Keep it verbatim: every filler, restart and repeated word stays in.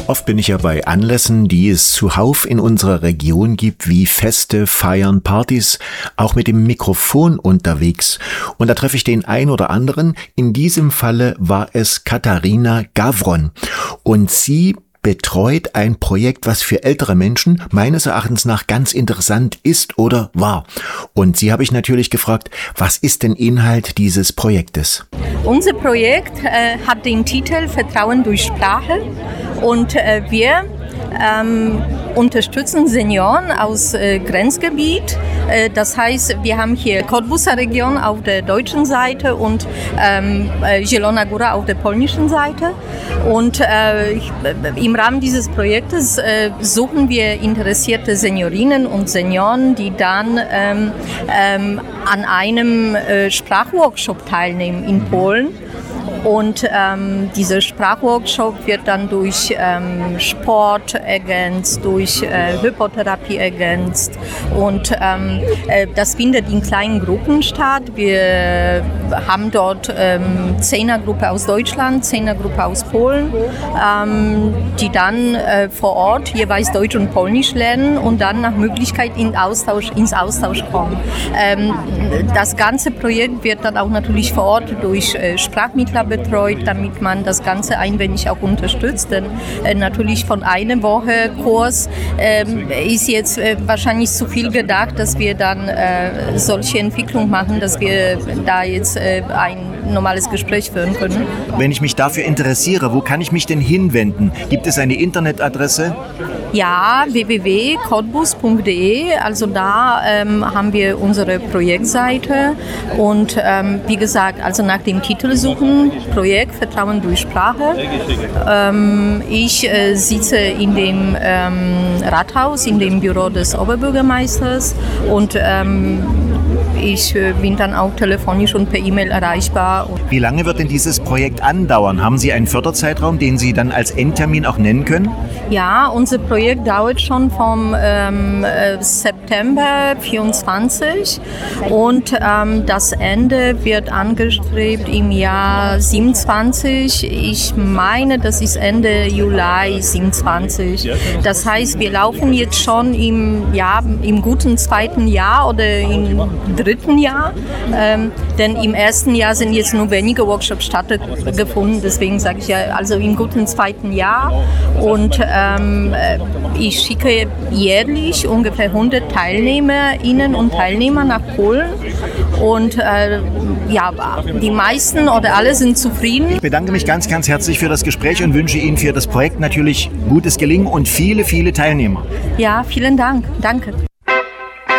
Oft bin ich ja bei Anlässen, die es zuhauf in unserer Region gibt, wie Feste, Feiern, Partys, auch mit dem Mikrofon unterwegs. Und da treffe ich den ein oder anderen. In diesem Falle war es Katharina Gavron. Und sie betreut ein Projekt, was für ältere Menschen meines Erachtens nach ganz interessant ist oder war. Und sie habe ich natürlich gefragt, was ist denn Inhalt dieses Projektes? Unser Projekt äh, hat den Titel Vertrauen durch Sprache und äh, wir ähm, unterstützen Senioren aus äh, Grenzgebiet. Äh, das heißt, wir haben hier Cottbuser Region auf der deutschen Seite und ähm, Zielona Góra auf der polnischen Seite. Und äh, ich, im Rahmen dieses Projektes äh, suchen wir interessierte Seniorinnen und Senioren, die dann ähm, ähm, an einem äh, Sprachworkshop teilnehmen in Polen. Und ähm, dieser Sprachworkshop wird dann durch ähm, Sport ergänzt, durch äh, Hypotherapie ergänzt. Und ähm, äh, das findet in kleinen Gruppen statt. Wir haben dort ähm, Zehnergruppe aus Deutschland, Zehnergruppe aus Polen, ähm, die dann äh, vor Ort jeweils Deutsch und Polnisch lernen und dann nach Möglichkeit in Austausch, ins Austausch kommen. Ähm, das ganze Projekt wird dann auch natürlich vor Ort durch äh, Sprachmittler betreut, damit man das Ganze ein wenig auch unterstützt. Denn äh, natürlich von einer Woche Kurs ähm, ist jetzt äh, wahrscheinlich zu viel gedacht, dass wir dann äh, solche Entwicklung machen, dass wir da jetzt äh, ein normales Gespräch führen können. Wenn ich mich dafür interessiere, wo kann ich mich denn hinwenden? Gibt es eine Internetadresse? Ja, w w w punkt cottbus punkt d e, also da ähm, haben wir unsere Projektseite und ähm, wie gesagt, also nach dem Titel suchen, Projekt Vertrauen durch Sprache. Ähm, ich äh, sitze in dem ähm, Rathaus, in dem Büro des Oberbürgermeisters und ähm, ich äh, bin dann auch telefonisch und per E-Mail erreichbar. Wie lange wird denn dieses Projekt andauern? Haben Sie einen Förderzeitraum, den Sie dann als Endtermin auch nennen können? Ja, unser Projekt dauert schon vom ähm, äh, September vierundzwanzig und ähm, das Ende wird angestrebt im Jahr siebenundzwanzig. Ich meine, das ist Ende Juli siebenundzwanzig. Das heißt, wir laufen jetzt schon im, ja, im guten zweiten Jahr oder im dritten Jahr, ähm, denn im ersten Jahr sind jetzt nur wenige Workshops stattgefunden, deswegen sage ich ja, also im guten zweiten Jahr und ähm, ich schicke jährlich ungefähr hundert Teilnehmerinnen und Teilnehmer nach Polen und äh, ja, die meisten oder alle sind zufrieden. Ich bedanke mich ganz, ganz herzlich für das Gespräch und wünsche Ihnen für das Projekt natürlich gutes Gelingen und viele, viele Teilnehmer. Ja, vielen Dank. Danke.